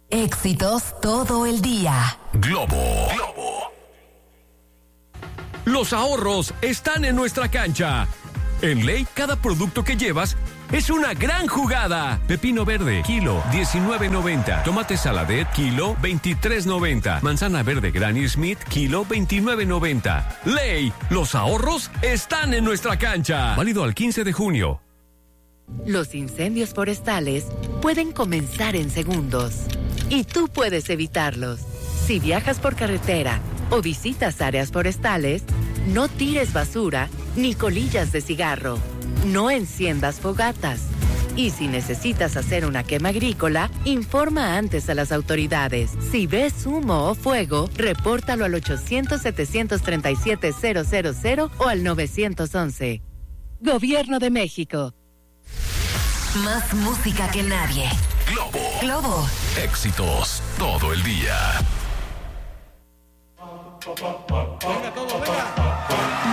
Éxitos todo el día. Globo. Los ahorros están en nuestra cancha. En Ley, cada producto que llevas es una gran jugada. Pepino verde, kilo, $19.90. Tomate saladet, kilo, $23.90. Manzana verde Granny Smith, kilo, $29.90. Ley, los ahorros están en nuestra cancha. Válido al 15 de junio. Los incendios forestales pueden comenzar en segundos y tú puedes evitarlos. Si viajas por carretera o visitas áreas forestales, no tires basura ni colillas de cigarro. No enciendas fogatas. Y si necesitas hacer una quema agrícola, informa antes a las autoridades. Si ves humo o fuego, repórtalo al 800-737-000 o al 911. Gobierno de México. Más música que nadie. Globo. Éxitos todo el día. Venga, todo, venga.